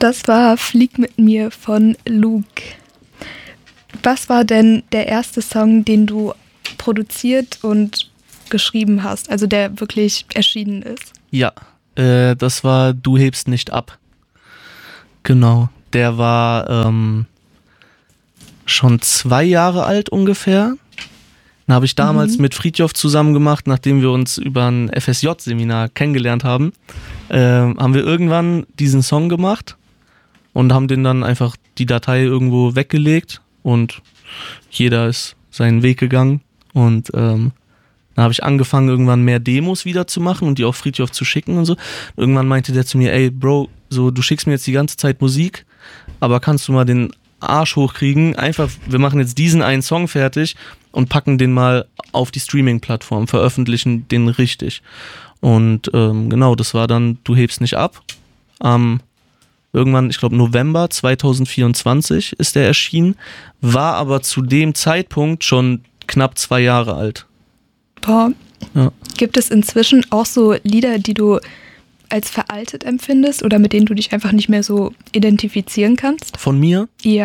Das war Flieg mit mir von Luke. Was war denn der erste Song, den du produziert und geschrieben hast, also der wirklich erschienen ist? Ja, das war Du hebst nicht ab. Genau, der war schon 2 Jahre alt ungefähr. Den habe ich damals mit Fridtjof zusammen gemacht, nachdem wir uns über ein FSJ-Seminar kennengelernt haben. Haben wir irgendwann diesen Song gemacht und haben den dann einfach die Datei irgendwo weggelegt und jeder ist seinen Weg gegangen. Und dann habe ich angefangen, irgendwann mehr Demos wieder zu machen und die auch Fridtjof zu schicken und so. Irgendwann meinte der zu mir, ey Bro, so du schickst mir jetzt die ganze Zeit Musik, aber kannst du mal den Arsch hochkriegen? Einfach, wir machen jetzt diesen einen Song fertig und packen den mal auf die Streaming-Plattform, veröffentlichen den richtig. Und genau, das war dann Du hebst nicht ab. Irgendwann, ich glaube November 2024 ist der erschienen, war aber zu dem Zeitpunkt schon knapp 2 Jahre alt. Boah. Ja. Gibt es inzwischen auch so Lieder, die du als veraltet empfindest oder mit denen du dich einfach nicht mehr so identifizieren kannst? Von mir? Ja.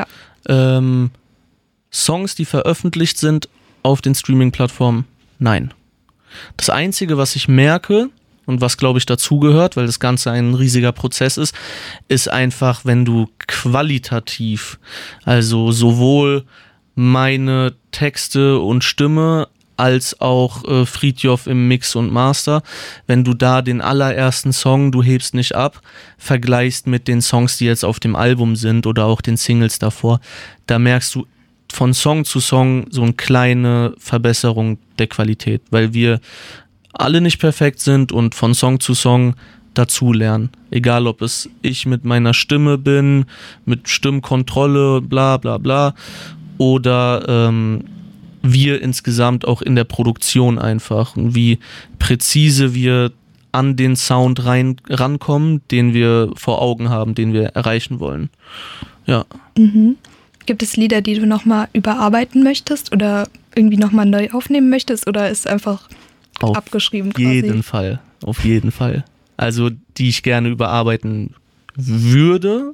Songs, die veröffentlicht sind auf den Streaming-Plattformen? Nein. Das Einzige, was ich merke und was, glaube ich, dazugehört, weil das Ganze ein riesiger Prozess ist einfach, wenn du qualitativ, also sowohl meine Texte und Stimme als auch Fridtjof im Mix und Master, wenn du da den allerersten Song, Du hebst nicht ab, vergleichst mit den Songs, die jetzt auf dem Album sind oder auch den Singles davor, da merkst du von Song zu Song so eine kleine Verbesserung der Qualität, weil wir alle nicht perfekt sind und von Song zu Song dazulernen. Egal, ob es ich mit meiner Stimme bin, mit Stimmkontrolle, bla bla bla, oder wir insgesamt auch in der Produktion einfach und wie präzise wir an den Sound rankommen, den wir vor Augen haben, den wir erreichen wollen. Ja. Mhm. Gibt es Lieder, die du nochmal überarbeiten möchtest oder irgendwie nochmal neu aufnehmen möchtest oder ist einfach abgeschrieben quasi? Auf jeden Fall. Also die ich gerne überarbeiten würde.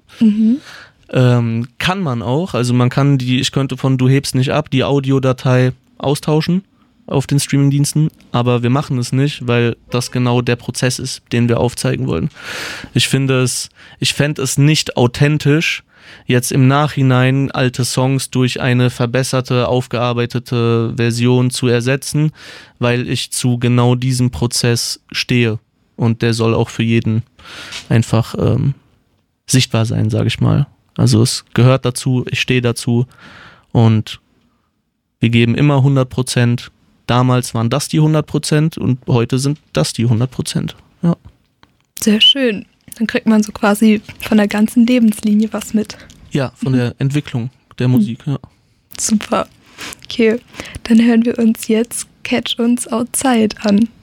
Kann man auch. Also man kann ich könnte von Du hebst nicht ab die Audiodatei austauschen auf den Streamingdiensten, aber wir machen es nicht, weil das genau der Prozess ist, den wir aufzeigen wollen. Ich fände es nicht authentisch, jetzt im Nachhinein alte Songs durch eine verbesserte, aufgearbeitete Version zu ersetzen, weil ich zu genau diesem Prozess stehe und der soll auch für jeden einfach sichtbar sein, sage ich mal. Also es gehört dazu, ich stehe dazu und wir geben immer 100%. Damals waren das die 100% und heute sind das die 100%. Ja. Sehr schön. Dann kriegt man so quasi von der ganzen Lebenslinie was mit. Ja, von der Entwicklung der Musik, ja. Super. Okay, dann hören wir uns jetzt Catch Uns Outside an.